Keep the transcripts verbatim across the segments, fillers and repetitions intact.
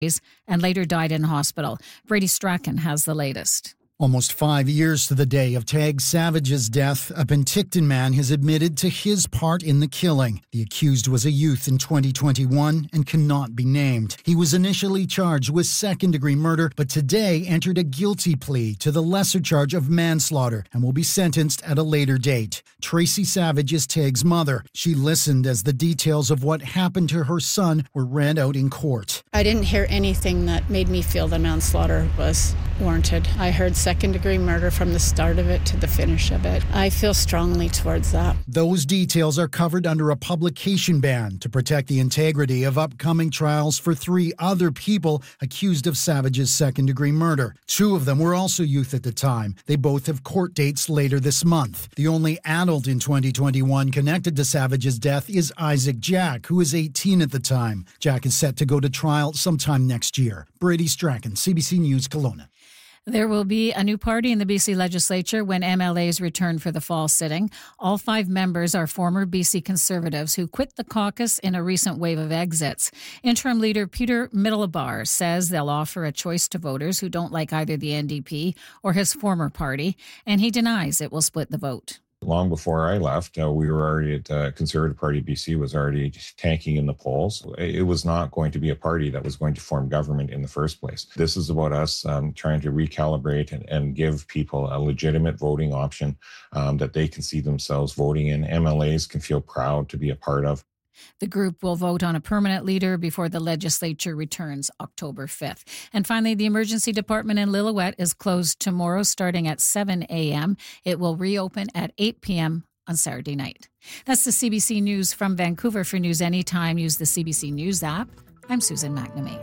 and later died in hospital. Brady Strachan has the latest. Almost five years to the day of Tag Savage's death, a Penticton man has admitted to his part in the killing. The accused was a youth in twenty twenty-one and cannot be named. He was initially charged with second-degree murder, but today entered a guilty plea to the lesser charge of manslaughter and will be sentenced at a later date. Tracy Savage is Tag's mother. She listened as the details of what happened to her son were read out in court. I didn't hear anything that made me feel that manslaughter was warranted. I heard second-degree murder from the start of it to the finish of it. I feel strongly towards that. Those details are covered under a publication ban to protect the integrity of upcoming trials for three other people accused of Savage's second-degree murder. Two of them were also youth at the time. They both have court dates later this month. The only adult in twenty twenty-one connected to Savage's death is Isaac Jack, who is eighteen at the time. Jack is set to go to trial sometime next year. Brady Strachan, C B C News, Kelowna. There will be a new party in the B C legislature when M L As return for the fall sitting. All five members are former B C Conservatives who quit the caucus in a recent wave of exits. Interim leader Peter Middlebar says they'll offer a choice to voters who don't like either the N D P or his former party, and he denies it will split the vote. Long before I left, uh, we were already at uh, Conservative Party B C was already tanking in the polls. It was not going to be a party that was going to form government in the first place. This is about us um, trying to recalibrate and, and give people a legitimate voting option um, that they can see themselves voting in. M L As can feel proud to be a part of. The group will vote on a permanent leader before the legislature returns October fifth. And finally, the emergency department in Lillooet is closed tomorrow starting at seven a.m. It will reopen at eight p.m. on Saturday night. That's the C B C News from Vancouver. For news anytime, use the C B C News app. I'm Susan McNamee.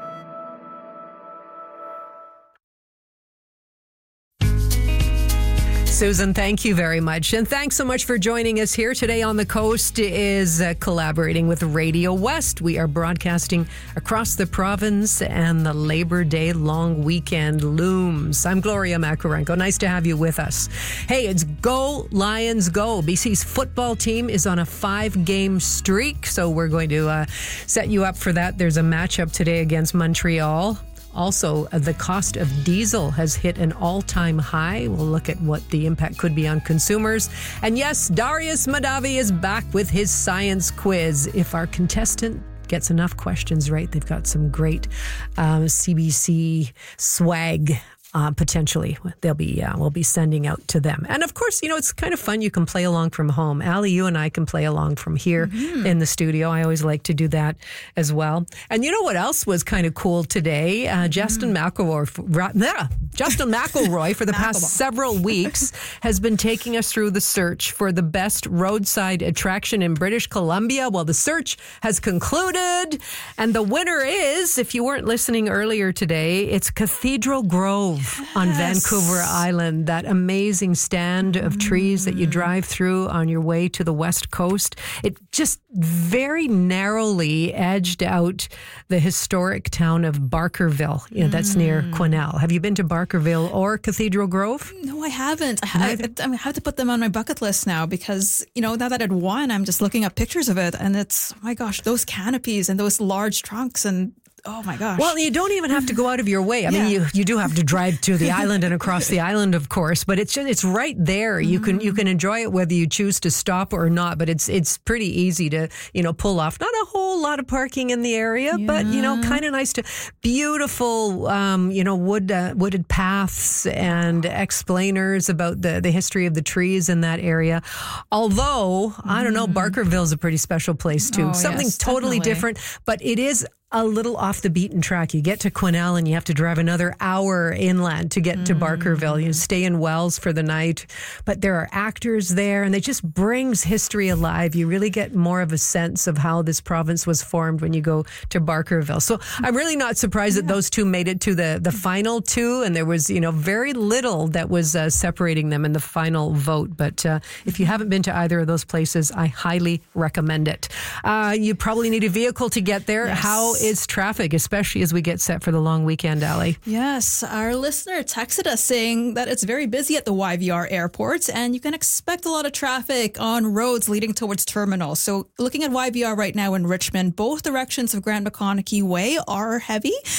Susan, thank you very much. And thanks so much for joining us here today. On the Coast is uh, collaborating with Radio West. We are broadcasting across the province and the Labor Day long weekend looms. I'm Gloria Makarenko. Nice to have you with us. Hey, it's Go Lions Go. B C's football team is on a five-game streak, so we're going to uh, set you up for that. There's a matchup today against Montreal. Also, the cost of diesel has hit an all-time high. We'll look at what the impact could be on consumers. And yes, Darius Madavi is back with his science quiz. If our contestant gets enough questions right, they've got some great um, C B C swag. Uh, potentially they'll be uh, we'll be sending out to them. And of course, you know, it's kind of fun. You can play along from home. Allie, you and I can play along from here mm-hmm. in the studio. I always like to do that as well. And you know what else was kind of cool today? Uh, mm-hmm. Justin McElroy, yeah, Justin McElroy for the past several weeks has been taking us through the search for the best roadside attraction in British Columbia. Well, the search has concluded, and the winner is, if you weren't listening earlier today, it's Cathedral Grove. Yes. On Vancouver Island, that amazing stand of trees that you drive through on your way to the west coast. It just very narrowly edged out the historic town of Barkerville. You know, that's mm. near Quesnel. Have you been to Barkerville or Cathedral Grove? No, I haven't. I, I, I have to put them on my bucket list now because, you know, now that I'd won, I'm just looking up pictures of it, and it's, oh my gosh, those canopies and those large trunks and oh my gosh. Well, you don't even have to go out of your way. I yeah. mean, you, you do have to drive to the island and across the island, of course, but it's just, it's right there. Mm-hmm. You can you can enjoy it whether you choose to stop or not, but it's it's pretty easy to, you know, pull off. Not a whole lot of parking in the area, yeah. but, you know, kind of nice to beautiful, um, you know, wood uh, wooded paths and explainers about the, the history of the trees in that area. Although, mm-hmm. I don't know, Barkerville's a pretty special place too. Oh, Something yes, totally definitely. different, but it is a little off the beaten track. You get to Quesnel and you have to drive another hour inland to get mm. to Barkerville. You stay in Wells for the night, but there are actors there and it just brings history alive. You really get more of a sense of how this province was formed when you go to Barkerville. So I'm really not surprised yeah. that those two made it to the, the final two, and there was, you know, very little that was uh, separating them in the final vote. But uh, if you haven't been to either of those places, I highly recommend it. Uh, you probably need a vehicle to get there. Yes. How is traffic, especially as we get set for the long weekend, Ali? Yes, our listener texted us saying that it's very busy at the Y V R airport and you can expect a lot of traffic on roads leading towards terminal. So looking at Y V R right now in Richmond, both directions of Grand McConaughey Way are heavy.